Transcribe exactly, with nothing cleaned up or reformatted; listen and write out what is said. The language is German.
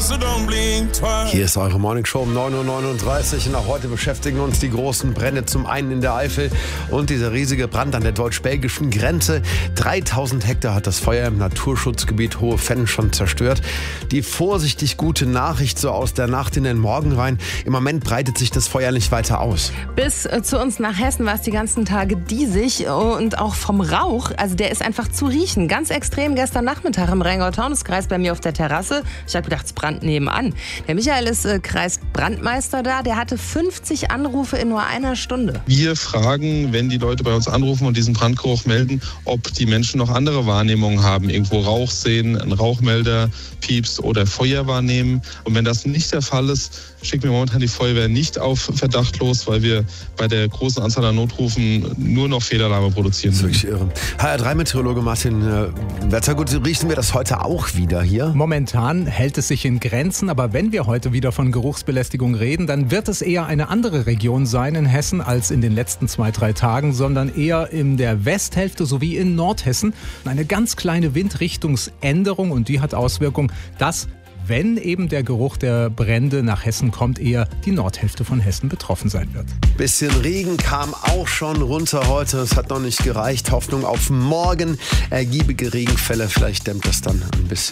Hier ist eure Morning Show um neun Uhr neununddreißig und auch heute beschäftigen uns die großen Brände, zum einen in der Eifel und dieser riesige Brand an der deutsch-belgischen Grenze. dreitausend Hektar hat das Feuer im Naturschutzgebiet Hohe Venn schon zerstört. Die vorsichtig gute Nachricht so aus der Nacht in den Morgen rein: im Moment breitet sich das Feuer nicht weiter aus. Bis äh, zu uns nach Hessen war es die ganzen Tage diesig und auch vom Rauch, also der ist einfach zu riechen. Ganz extrem gestern Nachmittag im Rheingau-Taunus-Kreis bei mir auf der Terrasse. Ich habe gedacht, es brannt nebenan. Der Michael ist äh, Kreisbrandmeister da, der hatte fünfzig Anrufe in nur einer Stunde. Wir fragen, wenn die Leute bei uns anrufen und diesen Brandgeruch melden, ob die Menschen noch andere Wahrnehmungen haben, irgendwo Rauch sehen, einen Rauchmelder, Pieps oder Feuer wahrnehmen. Und wenn das nicht der Fall ist, schicken wir momentan die Feuerwehr nicht auf Verdacht los, weil wir bei der großen Anzahl an Notrufen nur noch Fehlalarme produzieren. Das ist wirklich irre. H R drei Meteorologe Martin äh, Wettergut, riechen wir das heute auch wieder hier? Momentan hält es sich in Grenzen, aber wenn wir heute wieder von Geruchsbelästigung reden, dann wird es eher eine andere Region sein in Hessen als in den letzten zwei, drei Tagen, sondern eher in der Westhälfte sowie in Nordhessen. Eine ganz kleine Windrichtungsänderung, und die hat Auswirkungen, dass, wenn eben der Geruch der Brände nach Hessen kommt, eher die Nordhälfte von Hessen betroffen sein wird. Bisschen Regen kam auch schon runter heute. Es hat noch nicht gereicht. Hoffnung auf morgen. Ergiebige Regenfälle. Vielleicht dämmt das dann ein bisschen.